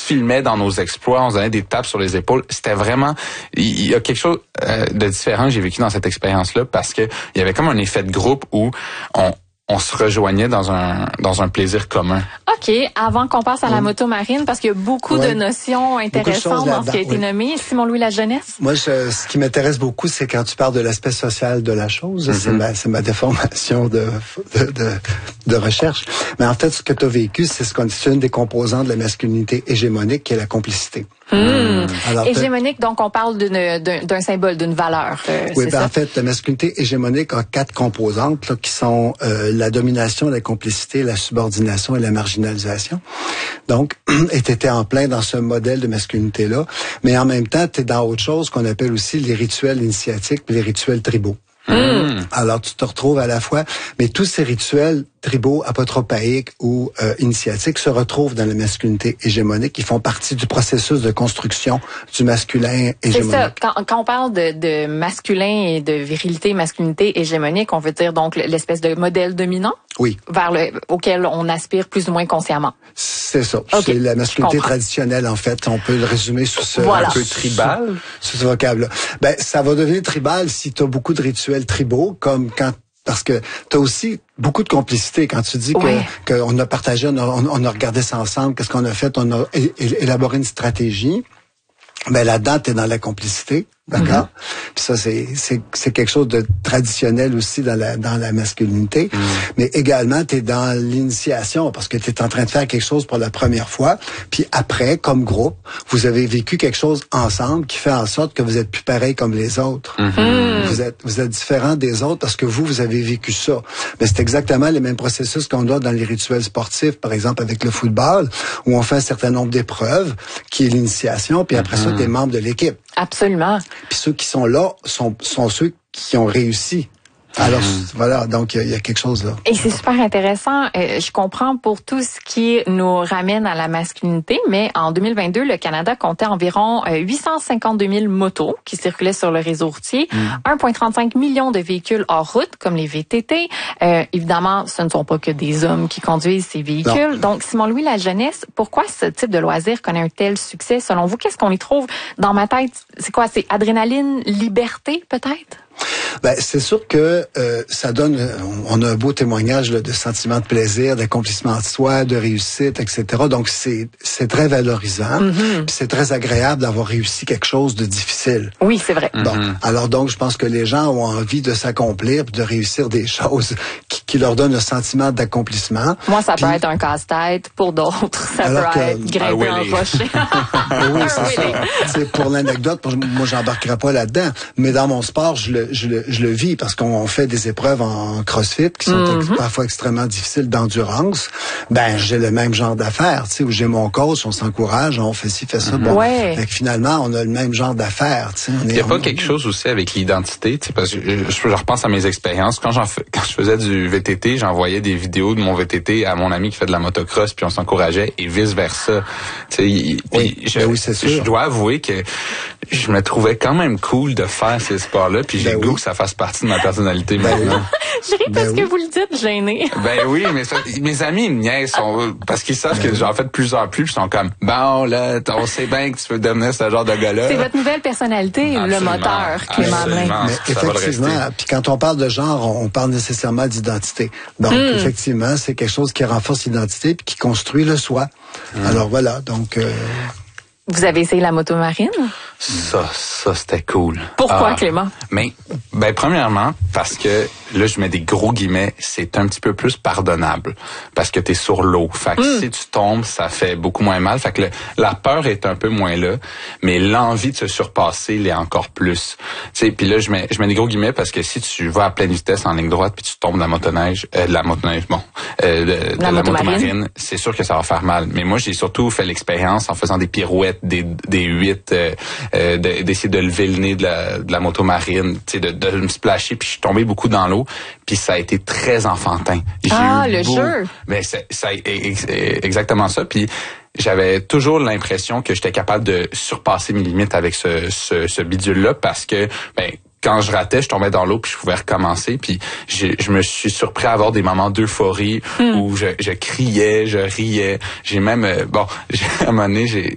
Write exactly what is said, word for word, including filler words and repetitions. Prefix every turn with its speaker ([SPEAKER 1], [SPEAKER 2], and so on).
[SPEAKER 1] filmait dans nos exploits, on se donnait des tapes sur les épaules. C'était vraiment, il y a quelque chose euh, de différent que j'ai vécu dans cette expérience-là parce que il y avait comme un effet de groupe où on on se rejoignait dans un dans un plaisir commun.
[SPEAKER 2] OK, avant qu'on passe à la moto marine, parce qu'il y a beaucoup ouais. de notions intéressantes de dans ce qui a été oui. nommé. Simon-Louis Lajeunesse?
[SPEAKER 3] Moi, je, ce qui m'intéresse beaucoup, c'est quand tu parles de l'aspect social de la chose. Mm-hmm. C'est ma, c'est ma déformation de, de, de, de recherche. Mais en fait, ce que tu as vécu, c'est ce qu'on c'est une des composantes de la masculinité hégémonique, qui est la complicité.
[SPEAKER 2] Mmh. Alors, hégémonique, donc on parle d'une, d'un, d'un symbole, d'une valeur. Euh,
[SPEAKER 3] oui,
[SPEAKER 2] c'est
[SPEAKER 3] ben
[SPEAKER 2] ça?
[SPEAKER 3] En fait, la masculinité hégémonique a quatre composantes là, qui sont euh, la domination, la complicité, la subordination et la marginalisation. Donc, et t'étais en plein dans ce modèle de masculinité-là, mais en même temps, t'es dans autre chose qu'on appelle aussi les rituels initiatiques et les rituels tribaux. Mmh. Alors, tu te retrouves à la fois, mais tous ces rituels tribaux, apotropaïques ou euh, initiatiques se retrouvent dans la masculinité hégémonique. Ils font partie du processus de construction du masculin hégémonique.
[SPEAKER 2] C'est ça. Quand, quand on parle de, de masculin et de virilité, masculinité hégémonique, on veut dire donc l'espèce de modèle dominant?
[SPEAKER 3] Oui.
[SPEAKER 2] Vers le, auquel on aspire plus ou moins consciemment.
[SPEAKER 3] C'est ça.
[SPEAKER 2] Okay.
[SPEAKER 3] C'est la masculinité traditionnelle, en fait. On peut le résumer sous ce...
[SPEAKER 2] Voilà.
[SPEAKER 1] Un peu tribal?
[SPEAKER 3] Sous, sous ce vocable-là. Ben, ça va devenir tribal si tu as beaucoup de rituels tribaux, comme quand... Parce que tu as aussi beaucoup de complicité quand tu dis que
[SPEAKER 2] oui.
[SPEAKER 3] qu'on a partagé, on a, on a regardé ça ensemble, qu'est-ce qu'on a fait, on a é- é- élaboré une stratégie. Ben là-dedans, tu es dans la complicité. D'accord? Mm-hmm. Puis ça, c'est, c'est, c'est quelque chose de traditionnel aussi dans la, dans la masculinité. Mm. Mais également, tu es dans l'initiation parce que tu es en train de faire quelque chose pour la première fois. Puis après, comme groupe, vous avez vécu quelque chose ensemble qui fait en sorte que vous êtes plus pareil comme les autres. Mm-hmm. Vous êtes, vous êtes différent des autres parce que vous, vous avez vécu ça. Mais c'est exactement les mêmes processus qu'on a dans les rituels sportifs, par exemple avec le football, où on fait un certain nombre d'épreuves, qui est l'initiation, puis après mm-hmm. ça, t'es membre de l'équipe.
[SPEAKER 2] Absolument.
[SPEAKER 3] Puis ceux qui sont là sont, sont ceux qui ont réussi. Alors, mmh. voilà, donc il y, y a quelque chose là.
[SPEAKER 2] Et c'est super intéressant. Euh, je comprends pour tout ce qui nous ramène à la masculinité, mais en deux mille vingt-deux, le Canada comptait environ euh, huit cent cinquante-deux mille motos qui circulaient sur le réseau routier, mmh. un virgule trente-cinq million de véhicules hors route, comme les V T T. Euh, évidemment, ce ne sont pas que des hommes qui conduisent ces véhicules. Non. Donc, Simon-Louis Lajeunesse, pourquoi ce type de loisir connaît un tel succès? Selon vous, qu'est-ce qu'on y trouve dans ma tête? C'est quoi? C'est adrénaline, liberté, peut-être?
[SPEAKER 3] Ben, c'est sûr que euh, ça donne, on a un beau témoignage là, de sentiment de plaisir, d'accomplissement de soi, de réussite, et cetera. Donc c'est c'est très valorisant, mm-hmm. puis c'est très agréable d'avoir réussi quelque chose de difficile.
[SPEAKER 2] Oui, c'est vrai.
[SPEAKER 3] Bon, mm-hmm. alors donc je pense que les gens ont envie de s'accomplir, puis de réussir des choses qui, qui leur donnent un sentiment d'accomplissement.
[SPEAKER 2] Moi, ça
[SPEAKER 3] puis,
[SPEAKER 2] peut être un casse-tête, pour d'autres, ça peut que, être grimper un rocher.
[SPEAKER 3] Oui, c'est ça. C'est pour l'anecdote, moi j'embarquerai pas là-dedans, mais dans mon sport, je le Je le, je le vis parce qu'on fait des épreuves en CrossFit qui sont mm-hmm. ex- parfois extrêmement difficiles d'endurance. Ben, j'ai le même genre d'affaires, tu sais, où j'ai mon coach, on s'encourage, on fait ci, fait ça. Mm-hmm. Bon,
[SPEAKER 2] ouais.
[SPEAKER 3] Fait que finalement, on a le même genre d'affaires, tu sais.
[SPEAKER 1] Il y a pas quelque chose aussi avec l'identité, tu sais, parce que je, je, je repense à mes expériences. Quand j'en fais, quand je faisais du V T T, j'envoyais des vidéos de mon V T T à mon ami qui fait de la motocross, puis on s'encourageait et vice versa. Tu sais,
[SPEAKER 3] oui,
[SPEAKER 1] je,
[SPEAKER 3] ben oui, c'est sûr.
[SPEAKER 1] Je dois avouer que je me trouvais quand même cool de faire ces sports-là, puis j'ai
[SPEAKER 3] ben
[SPEAKER 1] le goût
[SPEAKER 3] oui.
[SPEAKER 1] que ça fasse partie de ma personnalité ben maintenant.
[SPEAKER 2] Je ris parce ben que oui. vous le dites gêné.
[SPEAKER 1] Ben oui, mais ça, mes amis ils me niaisent sont, parce qu'ils savent ben que oui. j'en fais de plus en plus, puis ils sont comme bon là, on sait bien que tu veux devenir ce genre de gars-là.
[SPEAKER 2] C'est votre nouvelle personnalité, absolument, le moteur, Clément Hamelin.
[SPEAKER 3] Mais effectivement, puis quand on parle de genre, on parle nécessairement d'identité. Donc mm. effectivement, c'est quelque chose qui renforce l'identité puis qui construit le soi. Mm. Alors voilà, donc. Euh,
[SPEAKER 2] Vous avez essayé la moto marine?
[SPEAKER 1] Ça, ça c'était cool.
[SPEAKER 2] Pourquoi,
[SPEAKER 1] ah,
[SPEAKER 2] Clément?
[SPEAKER 1] Mais, ben premièrement, parce que là, je mets des gros guillemets, c'est un petit peu plus pardonnable. Parce que t'es sur l'eau. Fait que mm. si tu tombes, ça fait beaucoup moins mal. Fait que le, la peur est un peu moins là, mais l'envie de se surpasser l'est encore plus. Tu sais, puis là, je mets, je mets des gros guillemets parce que si tu vas à pleine vitesse en ligne droite puis tu tombes de la motoneige, euh, de la motoneige, bon, euh, de, de la, la moto marine, c'est sûr que ça va faire mal. Mais moi, j'ai surtout fait l'expérience en faisant des pirouettes, des, des huit, euh, euh, de, d'essayer de lever le nez de la, de la moto marine, tu sais, de, de me splasher, puis je suis tombé beaucoup dans l'eau, puis ça a été très enfantin. J'ai
[SPEAKER 2] ah,
[SPEAKER 1] eu
[SPEAKER 2] le
[SPEAKER 1] beau,
[SPEAKER 2] jeu!
[SPEAKER 1] Mais c'est, ça, exactement ça, puis j'avais toujours l'impression que j'étais capable de surpasser mes limites avec ce, ce, ce bidule-là, parce que, ben, quand je ratais, je tombais dans l'eau puis je pouvais recommencer. Puis je, je me suis surpris à avoir des moments d'euphorie mm. où je, je criais, je riais. J'ai même, euh, bon, à un moment donné, j'ai